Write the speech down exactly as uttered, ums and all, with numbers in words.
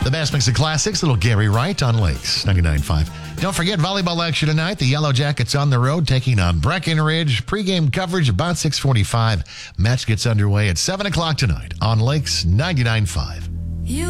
The best mix of classics, little Gary Wright on Lakes ninety-nine point five. Don't forget volleyball action tonight. The Yellow Jackets on the road taking on Breckenridge. Pre-game coverage about six forty-five. Match gets underway at seven o'clock tonight on Lakes ninety-nine point five.